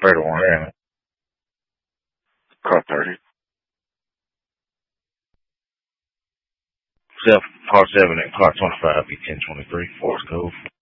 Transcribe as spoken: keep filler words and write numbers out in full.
Fatal one, yeah. Car thirty. Self, car seven and car twenty-five, be ten twenty-three, Forest Cove.